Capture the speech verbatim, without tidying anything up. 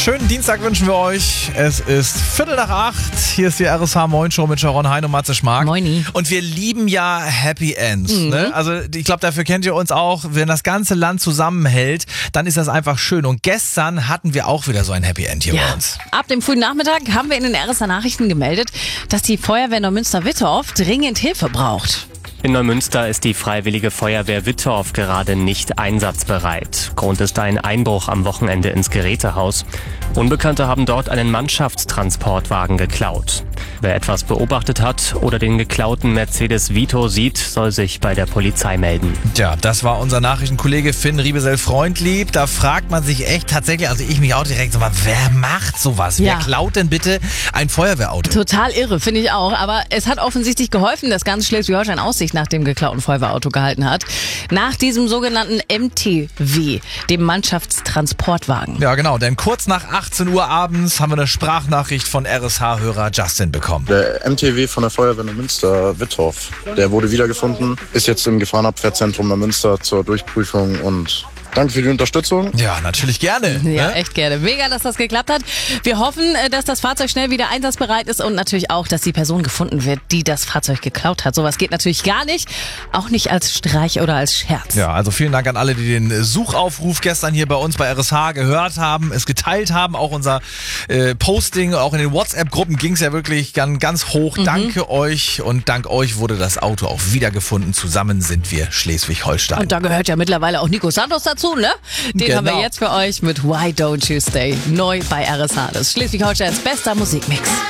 schönen Dienstag wünschen wir euch. Es ist Viertel nach acht. Hier ist die R S H Moin Show mit Sharon Hein und Matze Schmark. Moini. Und wir lieben ja Happy Ends. Mhm. Ne? Also ich glaube, dafür kennt ihr uns auch. Wenn das ganze Land zusammenhält, dann ist das einfach schön. Und gestern hatten wir auch wieder so ein Happy End hier Ja. bei uns. Ab dem frühen Nachmittag haben wir in den R S H Nachrichten gemeldet, dass die Feuerwehr Neumünster-Wittorf dringend Hilfe braucht. In Neumünster ist die Freiwillige Feuerwehr Wittorf gerade nicht einsatzbereit. Grund ist ein Einbruch am Wochenende ins Gerätehaus. Unbekannte haben dort einen Mannschaftstransportwagen geklaut. Wer etwas beobachtet hat oder den geklauten Mercedes Vito sieht, soll sich bei der Polizei melden. Tja, das war unser Nachrichtenkollege Finn Riebesell-Freundlieb. Da fragt man sich echt tatsächlich, also ich mich auch direkt so mal, wer macht sowas? Ja. Wer klaut denn bitte ein Feuerwehrauto? Total irre, finde ich auch. Aber es hat offensichtlich geholfen, dass ganz Schleswig-Holstein Aussicht nach dem geklauten Feuerwehrauto gehalten hat. Nach diesem sogenannten M T W, dem Mannschaftstransportwagen. Ja, genau, denn kurz nach achtzehn Uhr abends haben wir eine Sprachnachricht von R S H-Hörer Justin bekommen. Der M T W von der Feuerwehr Neumünster-Wittorf, der wurde wiedergefunden, ist jetzt im Gefahrenabwehrzentrum Neumünster zur Durchprüfung und danke für die Unterstützung. Ja, natürlich gerne. Ja, ne? echt gerne. Mega, dass das geklappt hat. Wir hoffen, dass das Fahrzeug schnell wieder einsatzbereit ist und natürlich auch, dass die Person gefunden wird, die das Fahrzeug geklaut hat. Sowas geht natürlich gar nicht. Auch nicht als Streich oder als Scherz. Ja, also vielen Dank an alle, die den Suchaufruf gestern hier bei uns bei R S H gehört haben, es geteilt haben. Auch unser äh, Posting, auch in den WhatsApp-Gruppen ging es ja wirklich ganz, ganz hoch. Mhm. Danke euch und dank euch wurde das Auto auch wiedergefunden. Zusammen sind wir Schleswig-Holstein. Und da gehört ja mittlerweile auch Nico Santos dazu, ne? Den Genau. haben wir jetzt für euch mit Why Don't You Stay neu bei R S H. Das ist Schleswig-Holsteins bester Musikmix.